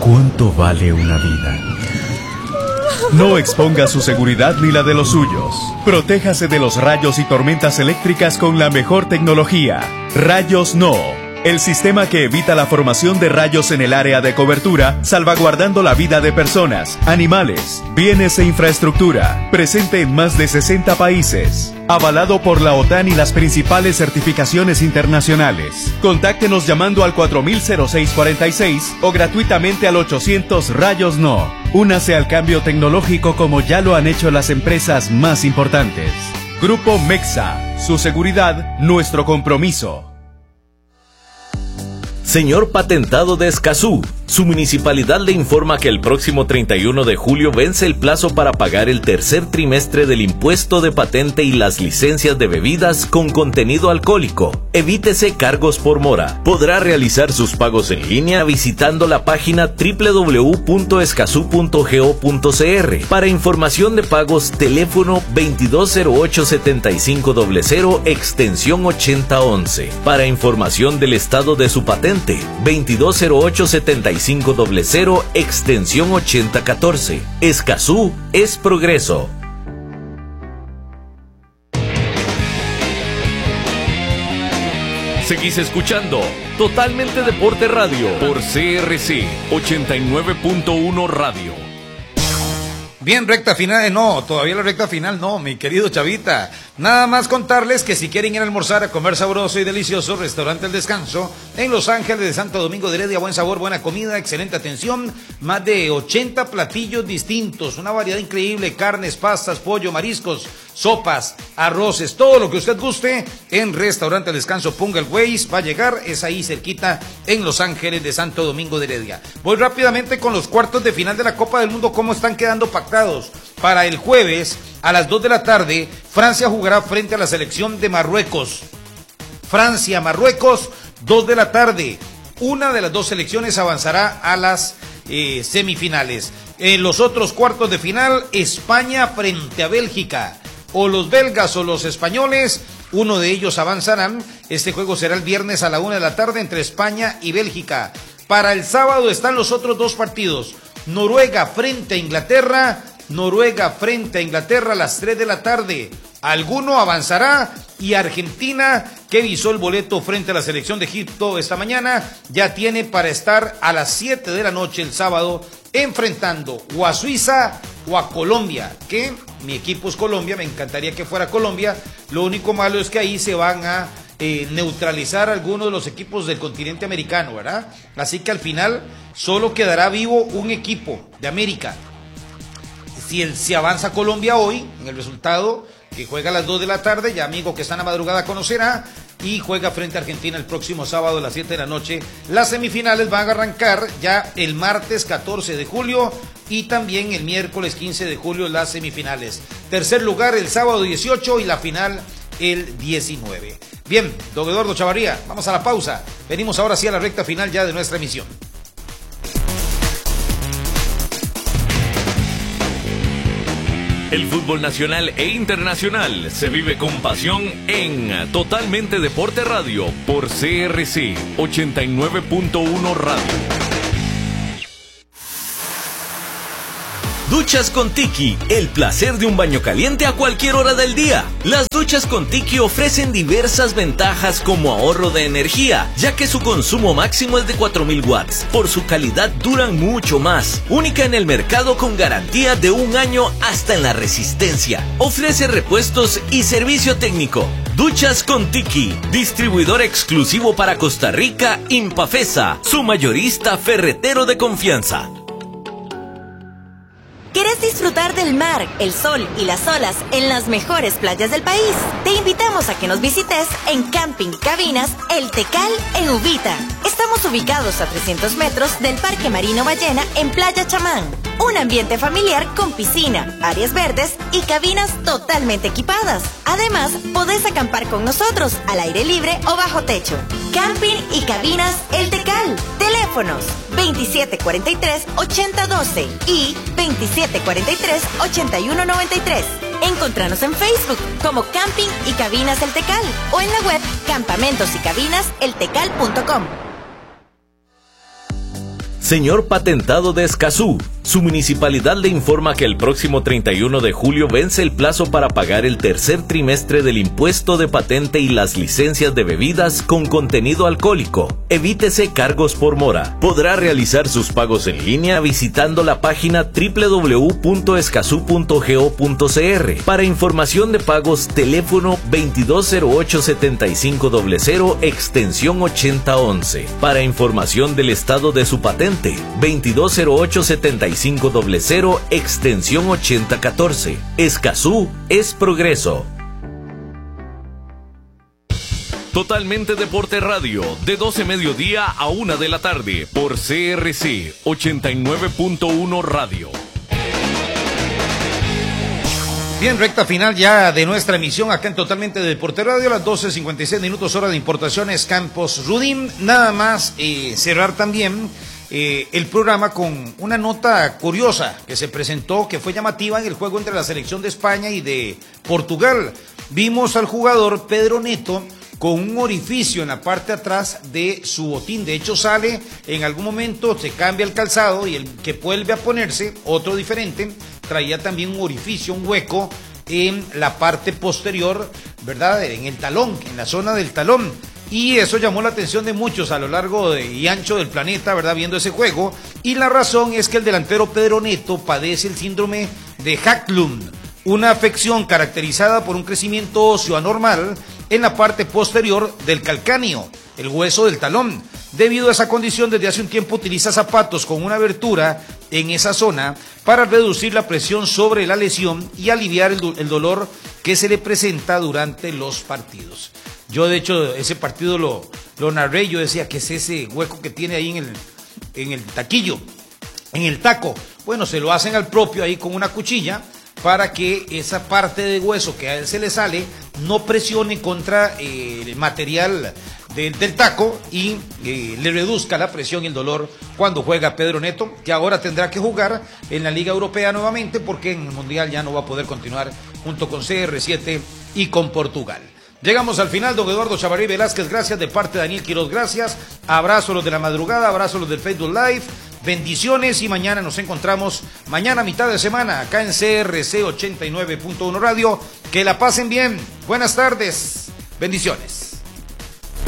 ¿Cuánto vale una vida? No exponga su seguridad ni la de los suyos. Protéjase de los rayos y tormentas eléctricas con la mejor tecnología. Rayos No. El sistema que evita la formación de rayos en el área de cobertura, salvaguardando la vida de personas, animales, bienes e infraestructura. Presente en más de 60 países. Avalado por la OTAN y las principales certificaciones internacionales. Contáctenos llamando al 400646 o gratuitamente al 800 Rayos No. Únase al cambio tecnológico como ya lo han hecho las empresas más importantes. Grupo Mexa. Su seguridad, nuestro compromiso. Señor Patentado de Escazú, su municipalidad le informa que el próximo 31 de julio vence el plazo para pagar el tercer trimestre del impuesto de patente y las licencias de bebidas con contenido alcohólico. Evítese cargos por mora. Podrá realizar sus pagos en línea visitando la página www.escazú.go.cr. Para información de pagos, teléfono 2208-7500, extensión 8011. Para información del estado de su patente, 2208-7500, extensión 8014. Escazú es progreso. Seguís escuchando Totalmente Deporte Radio por CRC 89.1 Radio. Bien, recta final, no, todavía la recta final no, mi querido Chavita. Nada más contarles que si quieren ir a almorzar, a comer sabroso y delicioso, Restaurante El Descanso, en Los Ángeles de Santo Domingo de Heredia, buen sabor, buena comida, excelente atención, más de 80 platillos distintos, una variedad increíble, carnes, pastas, pollo, mariscos, sopas, arroces, todo lo que usted guste en Restaurante El Descanso. Ponga el Waze, va a llegar, es ahí cerquita en Los Ángeles de Santo Domingo de Heredia. Voy rápidamente con los cuartos de final de la Copa del Mundo, cómo están quedando pactados. Para el jueves, a las 2 de la tarde, Francia jugará frente a la selección de Marruecos. Francia, Marruecos, 2 de la tarde. Una de las dos selecciones avanzará a las semifinales. En los otros cuartos de final, España frente a Bélgica. O los belgas o los españoles, uno de ellos avanzarán. Este juego será el viernes a la 1 de la tarde entre España y Bélgica. Para el sábado están los otros dos partidos. Noruega frente a Inglaterra. Noruega frente a Inglaterra a las 3 de la tarde. Alguno avanzará y Argentina, que visó el boleto frente a la selección de Egipto esta mañana, ya tiene para estar a las 7 de la noche el sábado enfrentando o a Suiza o a Colombia, que mi equipo es Colombia, me encantaría que fuera Colombia. Lo único malo es que ahí se van a neutralizar algunos de los equipos del continente americano, ¿verdad? Así que al final solo quedará vivo un equipo de América. Si avanza Colombia hoy, en el resultado que juega a las 2 de la tarde, ya amigo que está en la madrugada conocerá, y juega frente a Argentina el próximo sábado a las 7 de la noche. Las semifinales van a arrancar ya el martes 14 de julio y también el miércoles 15 de julio las semifinales. Tercer lugar el sábado 18 y la final el 19. Bien, don Eduardo Chavarría, vamos a la pausa. Venimos ahora sí a la recta final ya de nuestra emisión. El fútbol nacional e internacional se vive con pasión en Totalmente Deporte Radio por CRC 89.1 Radio. Duchas con Tiki, el placer de un baño caliente a cualquier hora del día. Las duchas con Tiki ofrecen diversas ventajas como ahorro de energía, ya que su consumo máximo es de 4000 watts. Por su calidad duran mucho más. Única en el mercado con garantía de 1 año hasta en la resistencia. Ofrece repuestos y servicio técnico. Duchas con Tiki, distribuidor exclusivo para Costa Rica, Impafesa, su mayorista ferretero de confianza. ¿Quieres disfrutar del mar, el sol y las olas en las mejores playas del país? Te invitamos a que nos visites en Camping y Cabinas El Tecal en Uvita. Estamos ubicados a 300 metros del Parque Marino Ballena en Playa Chamán. Un ambiente familiar con piscina, áreas verdes y cabinas totalmente equipadas. Además, podés acampar con nosotros al aire libre o bajo techo. Camping y Cabinas El Tecal. Teléfonos 2743-8012 y 2743-8193. Encontranos en Facebook como Camping y Cabinas El Tecal o en la web campamentosycabinaseltecal.com. Señor Patentado de Escazú, su municipalidad le informa que el próximo 31 de julio vence el plazo para pagar el tercer trimestre del impuesto de patente y las licencias de bebidas con contenido alcohólico. Evítese cargos por mora. Podrá realizar sus pagos en línea visitando la página www.escazú.go.cr. Para información de pagos, teléfono 2208-7500, extensión 8011. Para información del estado de su patente, 2208-7500, extensión 8014. Escazú es progreso. Totalmente Deporte Radio, de 12 mediodía a 1 de la tarde, por CRC 89.1 Radio. Bien, recta final ya de nuestra emisión acá en Totalmente Deporte Radio, las 12:56 minutos, hora de Importaciones Campos Rudim. Nada más cerrar también el programa con una nota curiosa que se presentó, que fue llamativa en el juego entre la selección de España y de Portugal. Vimos al jugador Pedro Neto con un orificio en la parte de atrás de su botín. De hecho, sale en algún momento, se cambia el calzado y el que vuelve a ponerse, otro diferente, traía también un orificio, un hueco en la parte posterior, ¿verdad? En el talón, en la zona del talón. Y eso llamó la atención de muchos a lo largo y ancho del planeta, ¿verdad? Viendo ese juego. Y la razón es que el delantero Pedro Neto padece el síndrome de Haglund, una afección caracterizada por un crecimiento óseo anormal en la parte posterior del calcáneo, el hueso del talón. Debido a esa condición, desde hace un tiempo utiliza zapatos con una abertura en esa zona para reducir la presión sobre la lesión y aliviar el dolor que se le presenta durante los partidos. Yo, de hecho, ese partido lo narré. Yo decía, ¿qué es ese hueco que tiene ahí en el taquillo, en el taco? Bueno, se lo hacen al propio ahí con una cuchilla para que esa parte de hueso que a él se le sale no presione contra el material del taco y le reduzca la presión y el dolor cuando juega Pedro Neto, que ahora tendrá que jugar en la Liga Europea nuevamente, porque en el Mundial ya no va a poder continuar junto con CR7 y con Portugal. Llegamos al final, don Eduardo Chavarí Velázquez, gracias, de parte de Daniel Quiroz, gracias, abrazo a los de la madrugada, abrazo a los del Facebook Live, bendiciones, y mañana nos encontramos, mañana mitad de semana, acá en CRC 89.1 Radio, que la pasen bien, buenas tardes, bendiciones.